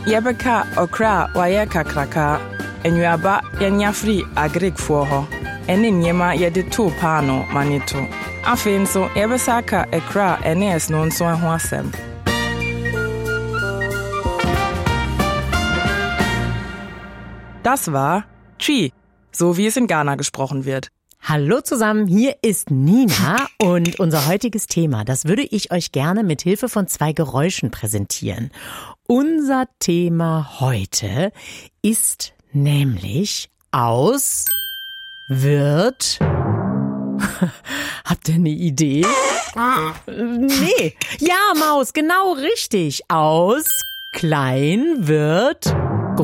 yɛbɛka ɔkra a wayɛ kakraka, enwaba yɛnya firi Agric-foɔ hɔ, ɛne nneɛma yɛde too paano ma ne to. Afei nso yɛbɛsa aka ɛkra a ɛne ɛsno nso ho asɛm. Das war Twi, so wie es in Ghana gesprochen wird. Hallo zusammen, hier ist Nina und unser heutiges Thema, das würde ich euch gerne mit Hilfe von 2 Geräuschen präsentieren. Unser Thema heute ist nämlich aus, wird... Habt ihr eine Idee? Nee. Ja, Maus, genau richtig. Aus klein wird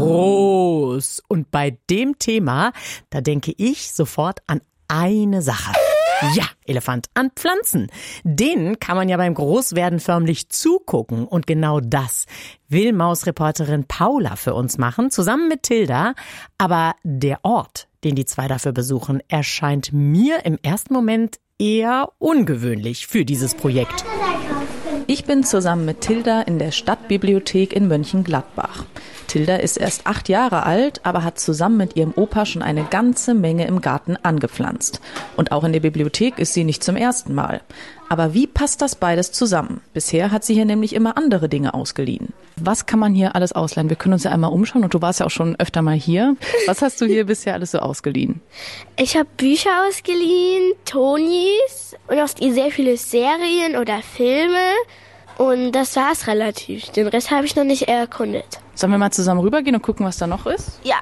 groß. Und bei dem Thema, da denke ich sofort an eine Sache. Ja, Elefant an Pflanzen. Denen kann man ja beim Großwerden förmlich zugucken. Und genau das will Mausreporterin Paula für uns machen, zusammen mit Tilda. Aber der Ort, den die 2 dafür besuchen, erscheint mir im ersten Moment eher ungewöhnlich für dieses Projekt. Ich bin zusammen mit Tilda in der Stadtbibliothek in Mönchengladbach. Tilda ist erst 8 Jahre alt, aber hat zusammen mit ihrem Opa schon eine ganze Menge im Garten angepflanzt. Und auch in der Bibliothek ist sie nicht zum ersten Mal. Aber wie passt das beides zusammen? Bisher hat sie hier nämlich immer andere Dinge ausgeliehen. Was kann man hier alles ausleihen? Wir können uns ja einmal umschauen und du warst ja auch schon öfter mal hier. Was hast du hier bisher alles so ausgeliehen? Ich habe Bücher ausgeliehen, Tonis und auch sehr viele Serien oder Filme. Und das war's relativ. Den Rest habe ich noch nicht erkundet. Sollen wir mal zusammen rübergehen und gucken, was da noch ist? Ja.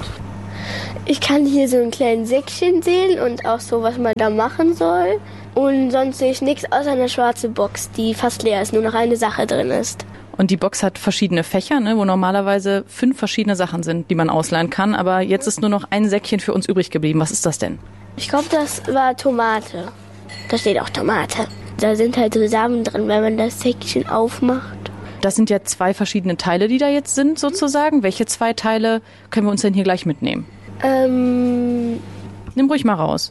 Ich kann hier so ein kleines Säckchen sehen und auch so, was man da machen soll. Und sonst sehe ich nichts außer eine schwarze Box, die fast leer ist, nur noch eine Sache drin ist. Und die Box hat verschiedene Fächer, ne, wo normalerweise 5 verschiedene Sachen sind, die man ausleihen kann. Aber jetzt ist nur noch ein Säckchen für uns übrig geblieben. Was ist das denn? Ich glaube, das war Tomate. Da steht auch Tomate. Da sind halt so Samen drin, wenn man das Säckchen aufmacht. Das sind ja 2 verschiedene Teile, die da jetzt sind sozusagen. Welche 2 Teile können wir uns denn hier gleich mitnehmen? Nimm ruhig mal raus.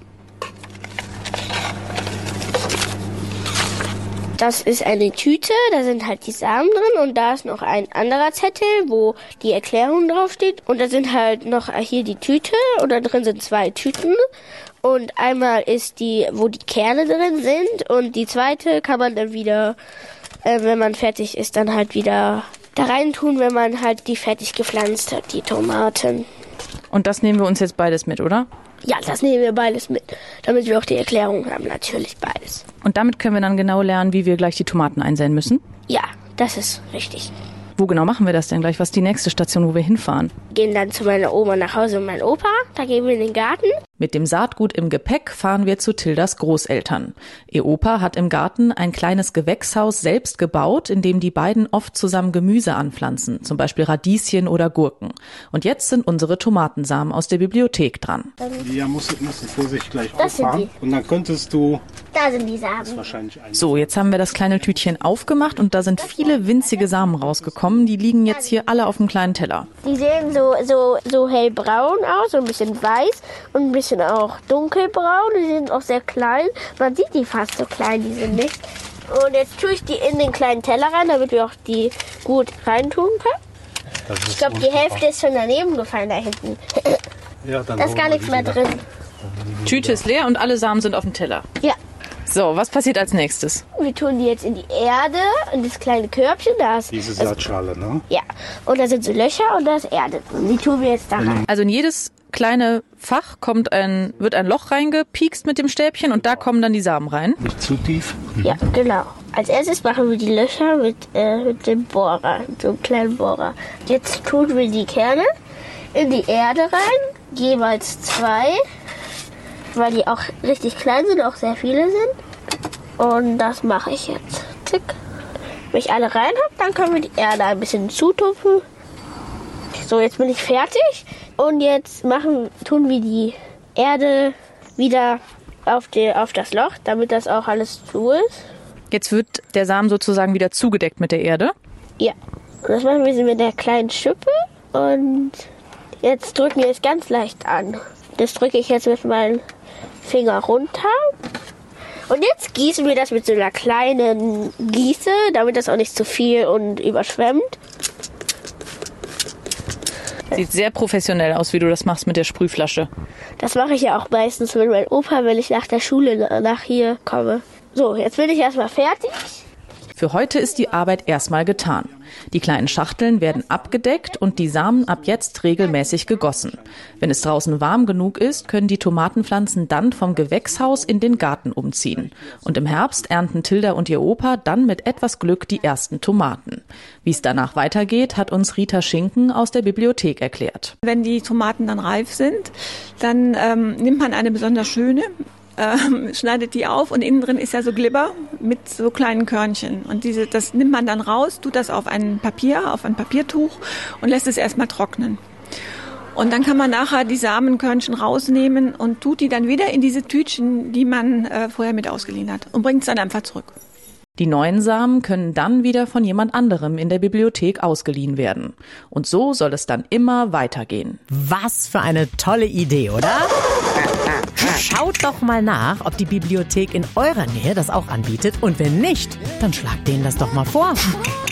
Das ist eine Tüte, da sind halt die Samen drin und da ist noch ein anderer Zettel, wo die Erklärung draufsteht. Und da sind halt noch hier die Tüte und da drin sind 2 Tüten. Und einmal ist die, wo die Kerne drin sind und die zweite kann man dann wieder, wenn man fertig ist, dann halt wieder da rein tun, wenn man halt die fertig gepflanzt hat, die Tomaten. Und das nehmen wir uns jetzt beides mit, oder? Ja, das nehmen wir beides mit, damit wir auch die Erklärung haben, natürlich beides. Und damit können wir dann genau lernen, wie wir gleich die Tomaten einsäen müssen? Ja, das ist richtig. Wo genau machen wir das denn gleich? Was ist die nächste Station, wo wir hinfahren? Wir gehen dann zu meiner Oma nach Hause und meinem Opa. Da gehen wir in den Garten. Mit dem Saatgut im Gepäck fahren wir zu Tildas Großeltern. Ihr Opa hat im Garten ein kleines Gewächshaus selbst gebaut, in dem die beiden oft zusammen Gemüse anpflanzen, zum Beispiel Radieschen oder Gurken. Und jetzt sind unsere Tomatensamen aus der Bibliothek dran. Ja, musst du Vorsicht gleich auffahren. Und dann könntest du... Da sind die Samen. So, jetzt haben wir das kleine Tütchen aufgemacht und da sind viele winzige Samen rausgekommen. Die liegen jetzt hier alle auf dem kleinen Teller. Die sehen so hellbraun aus, so ein bisschen weiß und ein bisschen auch dunkelbraun. Die sind auch sehr klein. Man sieht die fast so klein, die sind nicht. Und jetzt tue ich die in den kleinen Teller rein, damit wir auch die gut reintun können. Ich glaube, die Hälfte ist schon daneben gefallen da hinten. Ja, dann da ist gar nichts mehr drin. Tüte ist leer und alle Samen sind auf dem Teller. Ja. So, was passiert als nächstes? Wir tun die jetzt in die Erde, in das kleine Körbchen. Da ist diese Saatschale, ne? Ja. Und da sind so Löcher und da ist Erde. Die tun wir jetzt da rein. Also in jedes kleine Fach wird ein Loch reingepiekst mit dem Stäbchen und da kommen dann die Samen rein. Nicht zu tief? Ja, genau. Als erstes machen wir die Löcher mit dem Bohrer, so einem kleinen Bohrer. Jetzt tun wir die Kerne in die Erde rein, jeweils 2. Weil die auch richtig klein sind, auch sehr viele sind. Und das mache ich jetzt. Zick. Wenn ich alle rein habe, dann können wir die Erde ein bisschen zutupfen. So, jetzt bin ich fertig. Und jetzt tun wir die Erde wieder auf das Loch, damit das auch alles zu ist. Jetzt wird der Samen sozusagen wieder zugedeckt mit der Erde? Ja. Und das machen wir mit der kleinen Schippe. Und jetzt drücken wir es ganz leicht an. Das drücke ich jetzt mit meinem Finger runter. Und jetzt gießen wir das mit so einer kleinen Gieße, damit das auch nicht zu viel und überschwemmt. Sieht sehr professionell aus, wie du das machst mit der Sprühflasche. Das mache ich ja auch meistens mit meinem Opa, wenn ich nach der Schule nach hier komme. So, jetzt bin ich erstmal fertig. Für heute ist die Arbeit erstmal getan. Die kleinen Schachteln werden abgedeckt und die Samen ab jetzt regelmäßig gegossen. Wenn es draußen warm genug ist, können die Tomatenpflanzen dann vom Gewächshaus in den Garten umziehen. Und im Herbst ernten Tilda und ihr Opa dann mit etwas Glück die ersten Tomaten. Wie es danach weitergeht, hat uns Rita Schinken aus der Bibliothek erklärt. Wenn die Tomaten dann reif sind, dann nimmt man eine besonders schöne, schneidet die auf und innen drin ist ja so Glibber mit so kleinen Körnchen. Und das nimmt man dann raus, tut das auf ein Papiertuch und lässt es erstmal trocknen. Und dann kann man nachher die Samenkörnchen rausnehmen und tut die dann wieder in diese Tütchen, die man vorher mit ausgeliehen hat und bringt es dann einfach zurück. Die neuen Samen können dann wieder von jemand anderem in der Bibliothek ausgeliehen werden. Und so soll es dann immer weitergehen. Was für eine tolle Idee, oder? Schaut doch mal nach, ob die Bibliothek in eurer Nähe das auch anbietet. Und wenn nicht, dann schlagt denen das doch mal vor.